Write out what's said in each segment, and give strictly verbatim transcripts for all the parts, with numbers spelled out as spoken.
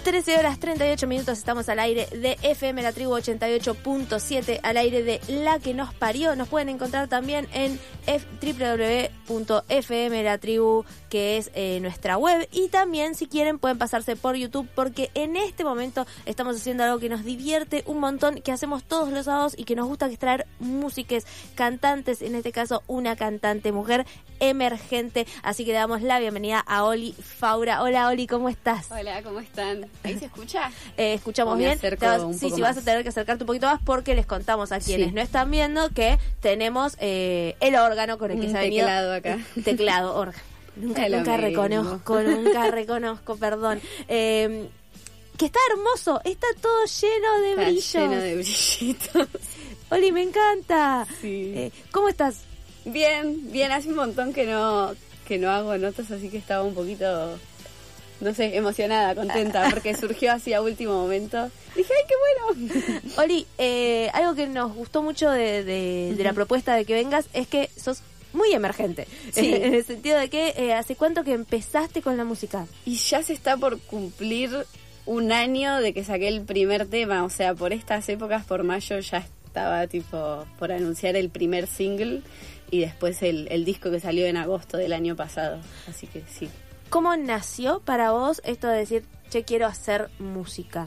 trece horas treinta y ocho minutos, estamos al aire de F M La Tribu ochenta y ocho punto siete, al aire de La Que Nos Parió. Nos pueden encontrar también en doble u doble u doble u punto f m la tribu, que es eh, nuestra web, y también si quieren pueden pasarse por YouTube, porque en este momento estamos haciendo algo que nos divierte un montón, que hacemos todos los sábados y que nos gusta, que es traer músicas, cantantes, en este caso una cantante mujer emergente, así que le damos la bienvenida a Oli Faura. Hola Oli, ¿cómo estás? Hola, ¿cómo están? ¿Ahí se escucha? Eh, escuchamos bien. Te vas, sí, sí, vas a tener que acercarte un poquito más porque les contamos a quienes sí. no están viendo que tenemos eh, el órgano con el que un se ha venido. Teclado acá. Teclado, órgano. Nunca, nunca reconozco, nunca reconozco, perdón. Eh, que está hermoso, está todo lleno de está brillos. lleno de brillitos. Oli, me encanta. Sí. Eh, ¿Cómo estás? Bien, bien, hace un montón que no que no hago notas, así que estaba un poquito, no sé, emocionada, contenta, porque surgió así a último momento. Dije, ¡ay, qué bueno! Oli, eh, algo que nos gustó mucho de, de, uh-huh. de la propuesta de que vengas es que sos muy emergente, sí. en el sentido de que eh, ¿hace cuánto que empezaste con la música? Y ya se está por cumplir un año de que saqué el primer tema, o sea, por estas épocas, por mayo, ya estaba tipo por anunciar el primer single y después el, el disco que salió en agosto del año pasado, así que sí. ¿Cómo nació para vos esto de decir, che, quiero hacer música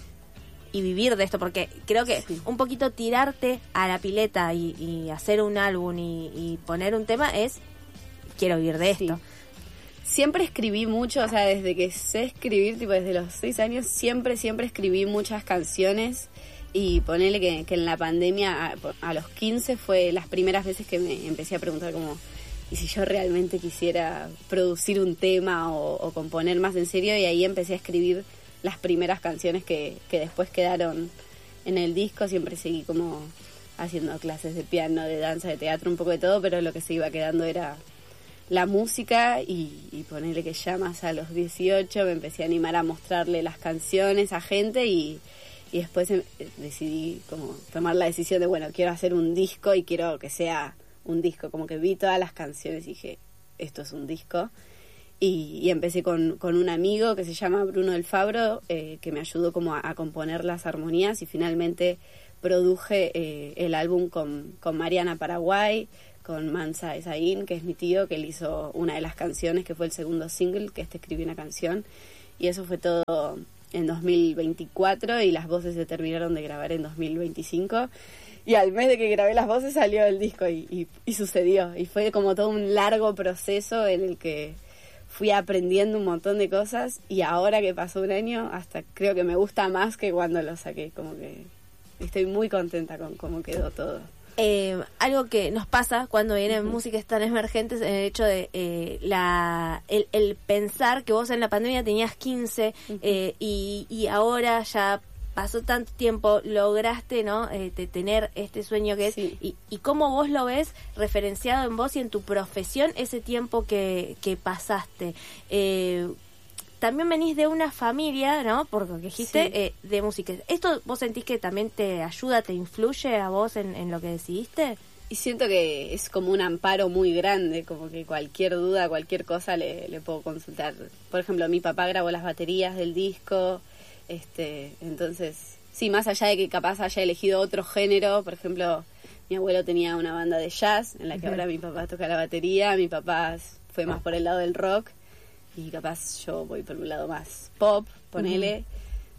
y vivir de esto? Porque creo que sí. un poquito tirarte a la pileta y, y hacer un álbum y, y poner un tema es, quiero vivir de esto. Sí. Siempre escribí mucho, o sea, desde que sé escribir, tipo desde los seis años, siempre, siempre escribí muchas canciones. Y ponele que, que en la pandemia, a, a los quince, fue las primeras veces que me empecé a preguntar como, ¿y si yo realmente quisiera producir un tema o, o componer más en serio? Y ahí empecé a escribir las primeras canciones que, que después quedaron en el disco. Siempre seguí como haciendo clases de piano, de danza, de teatro, un poco de todo, pero lo que se iba quedando era la música. Y, y ponele que ya más a los dieciocho me empecé a animar a mostrarle las canciones a gente y... Y después decidí como tomar la decisión de, bueno, quiero hacer un disco y quiero que sea un disco. Como que vi todas las canciones y dije, esto es un disco. Y, y empecé con, con un amigo que se llama Bruno del Fabro, eh, que me ayudó como a, a componer las armonías. Y finalmente produje eh, el álbum con, con Mariana Paraguay, con Mansa Esaín, que es mi tío, que él hizo una de las canciones, que fue el segundo single, que este escribí una canción. Y eso fue todo en dos mil veinticuatro y las voces se terminaron de grabar en dos mil veinticinco y al mes de que grabé las voces salió el disco y, y, y sucedió y fue como todo un largo proceso en el que fui aprendiendo un montón de cosas y ahora que pasó un año hasta creo que me gusta más que cuando lo saqué, como que estoy muy contenta con cómo quedó todo. Eh, algo que nos pasa cuando vienen uh-huh. músicas tan emergentes, el hecho de eh, la el, el pensar que vos en la pandemia tenías quince uh-huh. eh, y, y ahora ya pasó tanto tiempo, lograste no eh, de tener este sueño que es sí. y, y cómo vos lo ves referenciado en vos y en tu profesión ese tiempo que, que pasaste. Eh, También venís de una familia, ¿no? Por lo que dijiste, sí. eh, de música. ¿Esto vos sentís que también te ayuda, te influye a vos en, en lo que decidiste? Y siento que es como un amparo muy grande, como que cualquier duda, cualquier cosa le, le puedo consultar. Por ejemplo, mi papá grabó las baterías del disco, este, entonces, sí, más allá de que capaz haya elegido otro género, por ejemplo, mi abuelo tenía una banda de jazz, en la que uh-huh. ahora mi papá toca la batería, mi papá fue más por el lado del rock, y capaz yo voy por un lado más pop, ponele, uh-huh.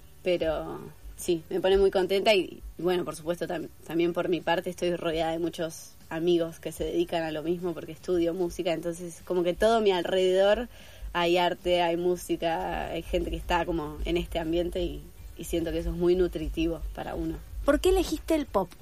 pero sí, me pone muy contenta y, y bueno, por supuesto tam- también por mi parte estoy rodeada de muchos amigos que se dedican a lo mismo porque estudio música, entonces como que todo mi alrededor hay arte, hay música, hay gente que está como en este ambiente y, y siento que eso es muy nutritivo para uno. ¿Por qué elegiste el pop?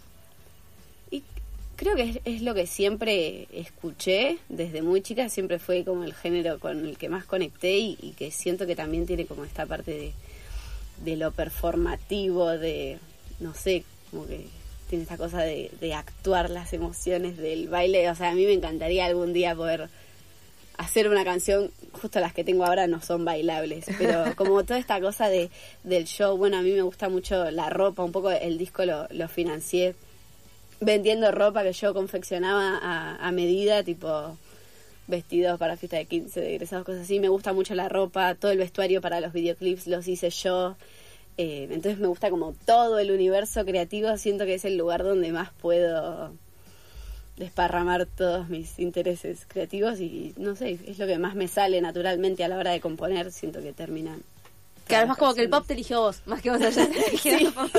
Y creo que es, es lo que siempre escuché desde muy chica, siempre fue como el género con el que más conecté y, y que siento que también tiene como esta parte de, de lo performativo, de, no sé, como que tiene esta cosa de, de actuar las emociones del baile. O sea, a mí me encantaría algún día poder hacer una canción, justo las que tengo ahora no son bailables, pero como toda esta cosa de del show, bueno, a mí me gusta mucho la ropa, un poco el disco lo, lo financié vendiendo ropa que yo confeccionaba a, a medida, tipo vestidos para fiesta de quince, de egresados, cosas así. Me gusta mucho la ropa, todo el vestuario para los videoclips los hice yo. Eh, entonces me gusta como todo el universo creativo. Siento que es el lugar donde más puedo desparramar todos mis intereses creativos y no sé, es lo que más me sale naturalmente a la hora de componer. Siento que terminan. Claro, más como que el pop te eligió vos, más que vos hayas elegido el pop.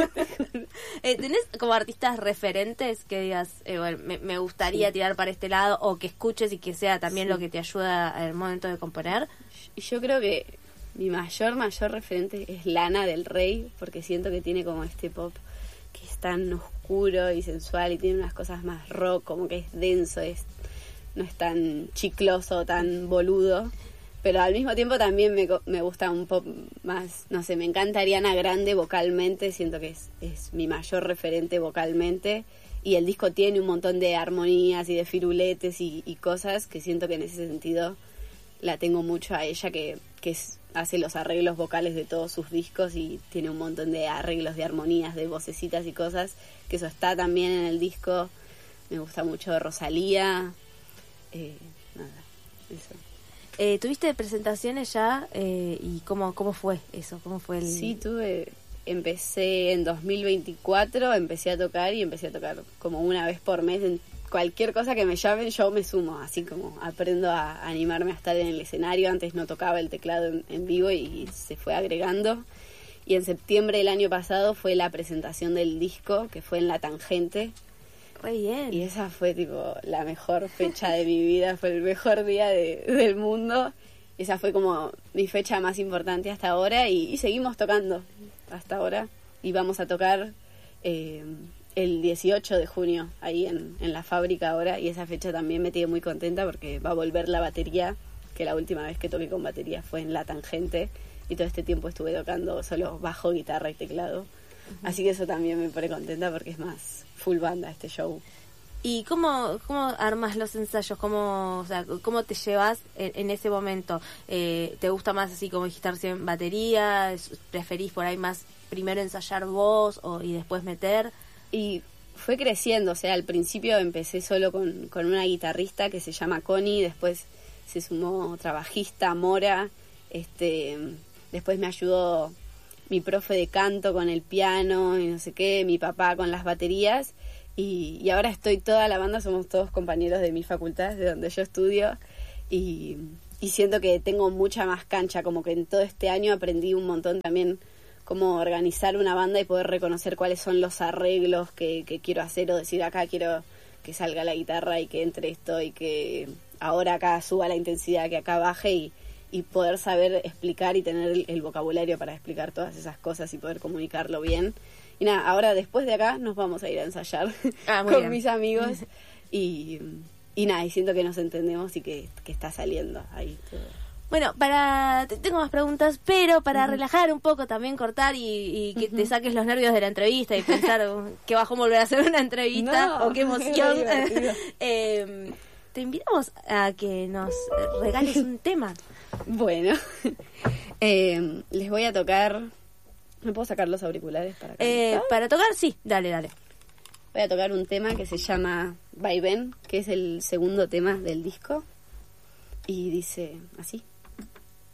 eh, ¿Tenés como artistas referentes que digas, eh, bueno, me, me gustaría sí. tirar para este lado, o que escuches y que sea también sí. lo que te ayuda al momento de componer? Y yo creo que mi mayor, mayor referente es Lana del Rey, porque siento que tiene como este pop que es tan oscuro y sensual y tiene unas cosas más rock, como que es denso, es no es tan chicloso, tan boludo. Pero al mismo tiempo también me, me gusta un pop más, no sé, me encanta Ariana Grande vocalmente, siento que es, es mi mayor referente vocalmente, y el disco tiene un montón de armonías y de firuletes y, y cosas que siento que en ese sentido la tengo mucho a ella, que, que es, hace los arreglos vocales de todos sus discos y tiene un montón de arreglos de armonías, de vocecitas y cosas, que eso está también en el disco. Me gusta mucho Rosalía, eh, nada, eso. Eh, ¿Tuviste presentaciones ya? Eh, ¿Y cómo cómo fue eso? ¿Cómo fue el...? Sí, tuve... Empecé en dos mil veinticuatro, empecé a tocar y empecé a tocar como una vez por mes. En cualquier cosa que me llamen, yo me sumo. Así como aprendo a animarme a estar en el escenario. Antes no tocaba el teclado en, en vivo y se fue agregando. Y en septiembre del año pasado fue la presentación del disco, que fue en La Tangente. Re bien. Y esa fue tipo la mejor fecha de mi vida, fue el mejor día de, del mundo. Esa fue como mi fecha más importante hasta ahora y, y seguimos tocando hasta ahora. Y vamos a tocar eh, el dieciocho de junio ahí en, en la fábrica ahora, y esa fecha también me tiene muy contenta porque va a volver la batería, que la última vez que toqué con batería fue en La Tangente y todo este tiempo estuve tocando solo bajo, guitarra y teclado. Uh-huh. Así que eso también me pone contenta porque es más full banda este show. ¿Y cómo, cómo armas los ensayos? ¿Cómo, o sea, cómo te llevas en, en ese momento? Eh, ¿Te gusta más así como dijiste en batería? ¿Preferís por ahí más primero ensayar vos o, y después meter? Y fue creciendo, o sea, al principio empecé solo con, con una guitarrista que se llama Connie, después se sumó otra bajista, Mora, este, después me ayudó mi profe de canto con el piano y no sé qué, mi papá con las baterías. Y, y ahora estoy toda la banda, somos todos compañeros de mi facultad, de donde yo estudio, y, y siento que tengo mucha más cancha, como que en todo este año aprendí un montón también cómo organizar una banda y poder reconocer cuáles son los arreglos que, que quiero hacer, o decir acá quiero que salga la guitarra y que entre esto y que ahora acá suba la intensidad, que acá baje, y, y poder saber explicar y tener el, el vocabulario para explicar todas esas cosas y poder comunicarlo bien. Y nada, ahora después de acá nos vamos a ir a ensayar ah, con bien. mis amigos y, y nada, y siento que nos entendemos y que, que está saliendo ahí todo. Bueno, para tengo más preguntas, pero para uh-huh. relajar un poco también, cortar y, y que uh-huh. te saques los nervios de la entrevista y pensar qué bajón volver a hacer una entrevista no, o qué emoción. eh, te invitamos a que nos regales un tema. Bueno, eh, les voy a tocar... ¿Me puedo sacar los auriculares para cantar? Eh, para tocar, sí, dale, dale. Voy a tocar un tema que se llama Vaivén, que es el segundo tema del disco. Y dice así.